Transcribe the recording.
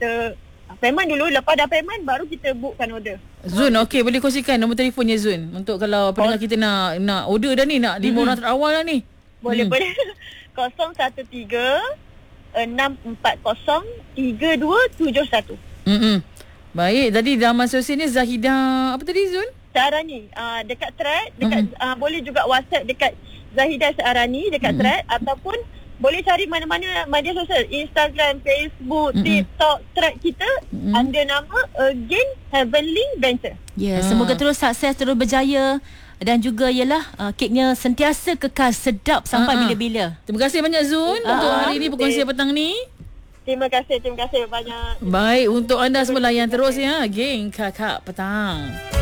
kita payment dulu. Lepas dah payment, baru kita bookkan order. Zun, okey, boleh kongsikan nombor telefonnya Zun untuk kalau pendengar kita nak order dah ni, nak 5 orang terawal dah ni. Boleh. 013-640-3271. Baik, tadi laman sosial ni Zahidah apa tadi Zun? Syarani, dekat thread, boleh juga WhatsApp dekat Zahidah Syarani dekat thread, ataupun boleh cari mana-mana media sosial, Instagram, Facebook, TikTok, thread kita under nama Again Heavenly Venture. Semoga terus sukses, terus berjaya, dan juga ialah keknya sentiasa kekal sedap sampai bila-bila. Terima kasih banyak Zun untuk hari ni perkongsian petang ni. Terima kasih banyak. Baik, untuk anda semua layan terus ya, geng Kakak Petang.